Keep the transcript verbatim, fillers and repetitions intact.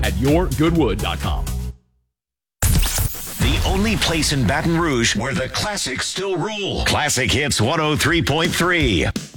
at your good wood dot com. The only place in Baton Rouge where the classics still rule. Classic Hits one oh three point three.